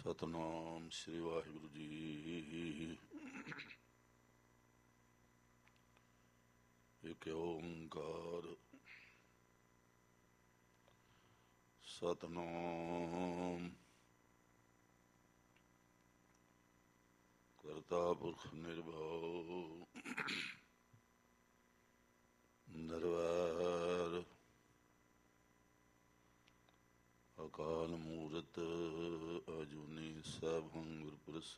ਸਤਨਾਮ ਸ੍ਰੀ ਵਾਹਿਗੁਰੂ ਜੀ। ਇਕ ਓੰਕਾਰ ਸਤਨਾਮ ਕਰਤਾ ਪੁਰਖ ਨਿਰਭਉ ਨਿਰਵੈਰ ਅਕਾਲ ਮੂਰਤ ਅਜੂਨੀ ਸੈਭੰ ਗੁਰ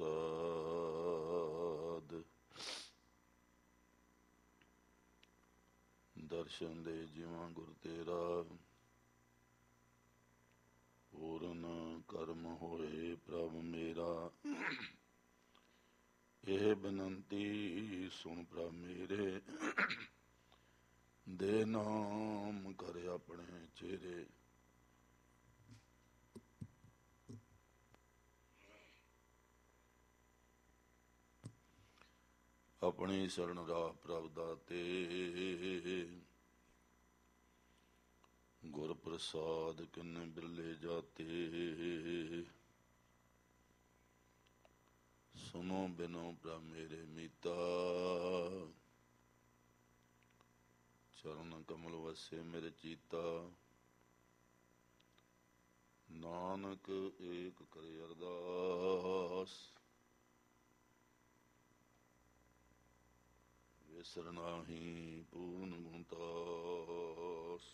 ਪ੍ਰਸਾਦ। ਦਰਸ਼ਨ ਦੇ ਜਿਵਾਂ ਗੁਰ ਤੇਰਾ ਪੂਰਨ ਕਰਮ ਹੋਏ ਪ੍ਰਭ ਮੇਰਾ। ਇਹ ਬੇਨੰਤੀ ਸੁਣ ਪ੍ਰਭ ਮੇਰੇ, ਦੇ ਨਾਮ ਕਰ ਆਪਣੇ ਚਿਹਰੇ। ਆਪਣੀ ਸ਼ਰਨ ਰਾਹ ਪ੍ਰਭ ਦਾਤੇ, ਗੁਰ ਪ੍ਰਸਾਦ ਕਿੰਨੇ ਬਿਰਲੇ ਜਾਤੇ। ਸੁਨੋ ਬਿਨੋ ਪ੍ਰਭ ਮੇਰੇ ਮੀਤਾ, ਚਰਨ ਕਮਲ ਵਸੇ ਮੇਰੇ ਚੀਤਾ। ਨਾਨਕ ਏਕ ਕਰੇ ਅਰਦਾਸ, ਵਿਸਰ ਨਾਹੀ ਪੂਰਨ ਗੁਣਤਾਸ।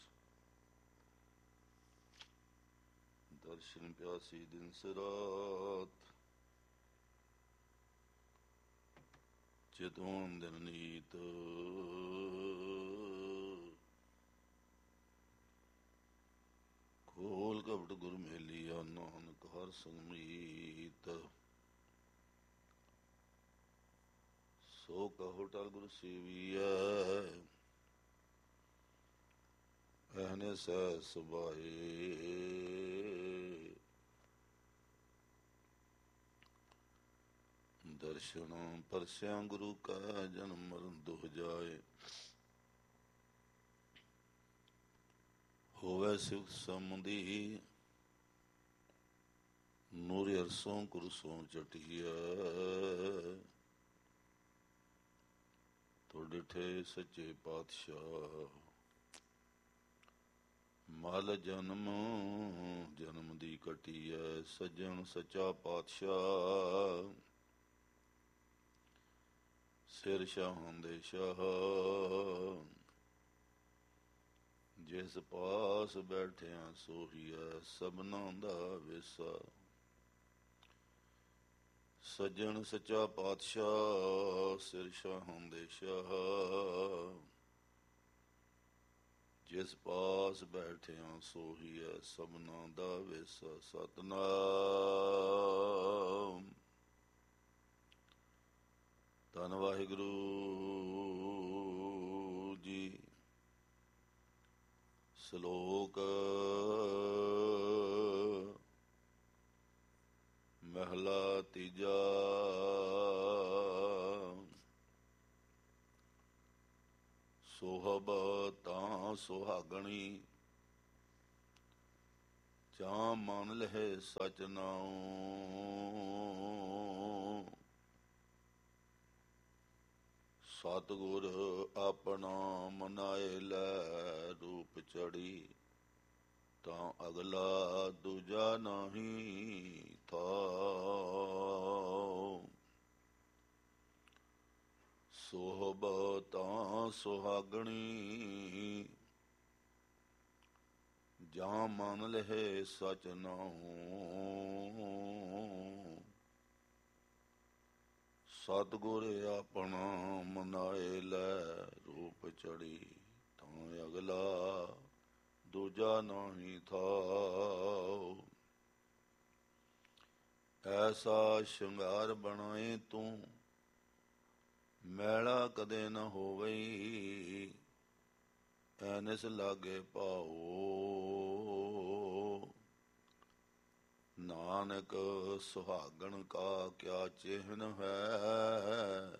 ਦਰਸ਼ਨ ਪਿਆਸੀ ਦਿਨ ਸਿਰਾਤ, ਚਿਤਵਨ ਦਿਨ ਨੀਤ। ਖੋਲ ਕਪਟ ਗੁਰ ਮੇਲੀਆ, ਨਾਨਕ ਹਰ ਸੰਗ ਮੀਤ। ਸੋ ਕਹੋ ਟਲ ਗੁਰ ਸੇਵੀਐ, ਐਹਨੇ ਸਹਿ ਸੁਭਾਏ। ਦਰਸ਼ਨ ਪਰਸਿਆਂ ਗੁਰੂ ਕਾ, ਜਨਮ ਮਰਨ ਦੁਖ ਜਾਏ। ਹੋਵੇ ਸਿਫਤ ਸਮੁੰਦੀ, ਨੂਰ ਅਰਸੋਂ ਕੁਰਸੋਂ ਚਟੀਐ। ਤੋ ਡਿਠੇ ਸੱਚੇ ਪਾਤਸ਼ਾਹ, ਮਲ ਜਨਮ ਜਨਮ ਦੀ ਕਟੀਐ। ਸੱਜਣ ਸੱਚਾ ਪਾਤਸ਼ਾਹ, ਸਿਰ ਸ਼ਾਹਾਂ ਦੇ ਸ਼ਾਹ। ਜਿਸ ਪਾਸ ਬੈਠਿਆ ਸੋਹੀਐ, ਸਭਨਾਂ ਦਾ ਵਿਸਾ। ਸੱਜਣ ਸੱਚਾ ਪਾਤਸ਼ਾਹ, ਸਿਰ ਸ਼ਾਹਾਂ ਦੇ ਸ਼ਾਹ। ਜਿਸ ਪਾਸ ਬੈਠਿਆ ਸੋਹੀਐ, ਸਭਨਾਂ ਦਾ ਵਿਸਾ। ਸਤਨਾਮ ਧੰਨ ਵਾਹਿਗੁਰੂ ਜੀ। ਸ਼ਲੋਕ ਮਹਿਲਾ ਤੀਜਾ। ਸੋਹਬ ਤਾਂ ਸੁਹਾਗਣੀ, ਜਾਂ ਮਨ ਲਹੇ ਸਚ ਨਾਉ। ਸਤਿਗੁਰ ਆਪਣਾ ਮਨਾਏ ਲੈ, ਰੂਪ ਚੜੀ ਤਾਂ ਅਗਲਾ ਦੂਜਾ ਨਹੀਂ ਥਾਉ। ਸੋਹਬ ਤਾਂ ਸੁਹਾਗਣੀ, ਜਾਂ ਮਨ ਲਹੇ ਸਚ ਨਾਉ। ਸਤਿਗੁਰ ਆਪਣਾ ਮਨਾਏ ਲੈ, ਰੂਪ ਚੜੀ ਤਾਂ ਅਗਲਾ ਦੂਜਾ ਨਾਹੀਂ ਥਾਉ। ਐਸਾ ਸ਼ਿੰਗਾਰ ਬਣਾਏ ਤੂੰ, ਮੈਲਾ ਕਦੇ ਨ ਹੋਵਈ। ਐਨਿਸ ਲਾਗੇ ਪਾਓ, ਨਾਨਕ ਸੁਹਾਗਣ ਕਾ ਕਿਆ ਚਿਹਨ ਹੈ।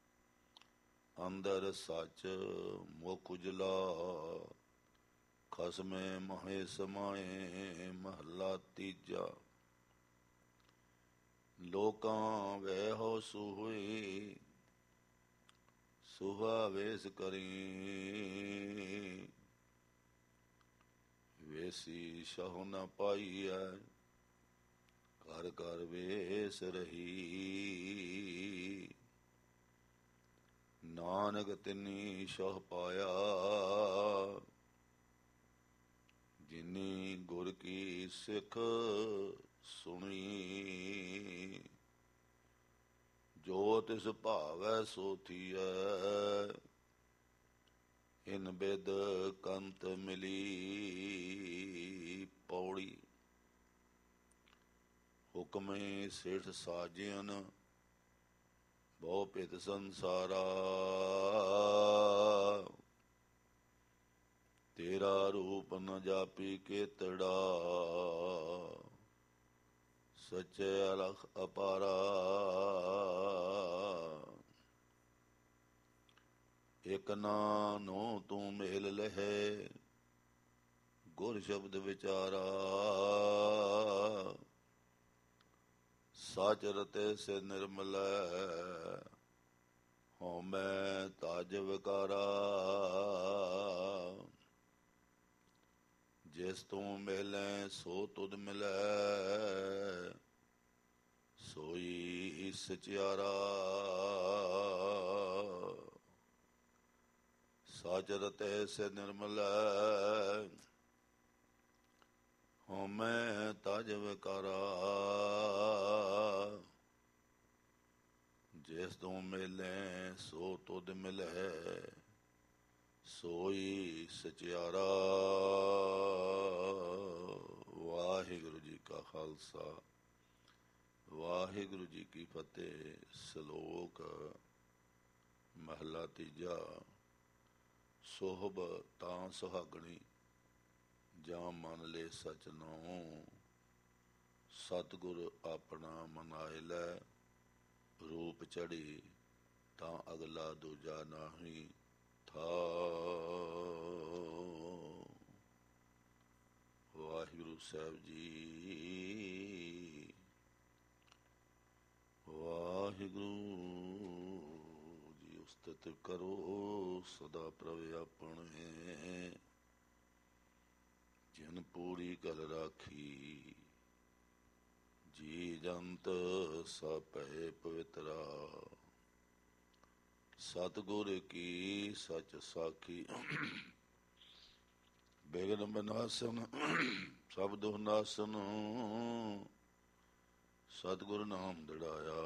ਅੰਦਰ ਸੱਚ ਮੁਖ ਉਜਲਾ, ਖਸਮੇ ਮਹੇ ਸਮਾਏ। ਮਹੱਲਾ ਤੀਜਾ। ਲੋਕਾਂ ਵੈਹੋ ਸੁਹੀ ਸੁਹਾ ਵੇਸ ਕਰੀ ਵੇਸੀ ਸ਼ਹੁ ਨ ਪਾਈਐ ਕਰ ਕਰ ਵੇਸ ਰਹੀ ਨਾਨਕ ਤਿਨੀ ਸ਼ਹੁ ਪਾਇਆ ਜਿਨੀ ਗੁਰ ਕੀ ਸਿੱਖ ਸੁਣੀ ਜੋ ਤਿਸ ਭਾਵੈ ਸੋ ਥੀਐ ਇਨ ਬਿਦ ਕੰਤ ਮਿਲੀ ਪੌੜੀ ਹੁਕਮੇ ਸਿਠ ਸਾਜਿਅਨ ਬਹੁ ਪਿਤ ਸੰਸਾਰਾ ਤੇਰਾ ਰੂਪ ਨ ਜਾਪੀ ਕੇਤੜਾ ਸੱਚੇ ਅਲਖ ਅਪਾਰਾ ਇਕ ਨਾਨੋ ਤੂੰ ਮੇਲ ਲਹੈ ਗੁਰ ਸ਼ਬਦ ਵਿਚਾਰਾ ਸਚ ਰਤੇ ਸੇ ਨਿਰਮਲੈ ਹਉ ਮੈਂ ਤਾਜ ਵਿਕਾਰਾ ਜਿਸ ਤੂੰ ਮਿਲੈ ਸੋ ਤੁਧ ਮਿਲੈ ਸੋਈ ਸਚਿਆਰਾ ਸਚ ਰਤੇ ਸੇ ਨਿਰਮਲੈ ਹਉ ਮੈਂ ਤਾਜ ਵਿਕਾਰਾ ਜਿਸ ਤੂੰ ਮਿਲੈ ਸੋ ਤੁਧ ਮਿਲੈ ਸੋਈ ਸਚਿਆਰਾ। ਵਾਹਿਗੁਰੂ ਜੀ ਕਾ ਖਾਲਸਾ ਵਾਹਿਗੁਰੂ ਜੀ ਕੀ ਫਤਿਹ। ਸ਼ਲੋਕ ਮਹਲਾ ਤੀਜਾ। ਸੋਹਬ ਤਾਂ ਸੁਹਾਗਣੀ ਜਾਂ ਮਨ ਲੈ ਸਚ ਨਉ ਸਤਿਗੁਰ ਆਪਣਾ ਮਨਾਇ ਲੈ ਰੂਪ ਚੜੀ ਤਾਂ ਅਗਲਾ ਦੂਜਾ ਨਾਹੀ ਥਾ। ਵਾਹਿਗੁਰੂ ਸਾਹਿਬ ਜੀ। ਵਾਹਿਗੁਰੂ ਜੀ ਉਸਤਤ ਕਰੋ ਸਦਾ ਪ੍ਰਭ ਆਪਣੇ ਜਿਨ ਪੂਰੀ ਕਲ ਰਾਖੀ ਜੀ ਜੰਤ ਸਪੈ ਪਵਿੱਤਰਾ ਸਤਿਗੁਰ ਕੀ ਸਚ ਸਾਖੀ ਬਿਗਨ ਬਿਨਾਸਨ ਸਭ ਦੁਖ ਨਾਸਨ ਸਤਿਗੁਰ ਨਾਮ ਦ੍ਰਿੜਾਇਆ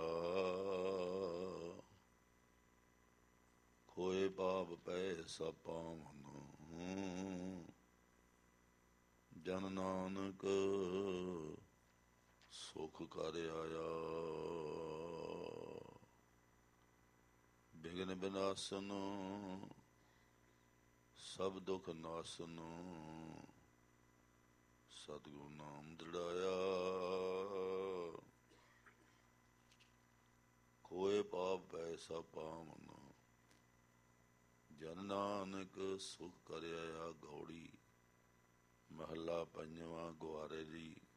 ਖੋਏ ਪਾਪ ਪੈ ਸਭ ਪਾਵਨ ਜਨ ਨਾਨਕ ਸੁਖ ਕਰ ਆਇਆ। ਬਿਗਨ ਬਿਨਾਸਨ ਸਭ ਦੁਖ ਨਾਸਨ ਸਤਿਗੁਰੂ ਨਾਮ ਦ੍ਰਿੜਾਇਆ ਖੋਏ ਪਾਪ ਪੈ ਸਭ ਪਾਵਨ ਜਨ ਨਾਨਕ ਸੁਖ ਕਰ ਆਇਆ। ਗੌੜੀ ਮਹੱਲਾ ਪੰਜਵਾਂ। ਗੁਆਰੇ ਦੀ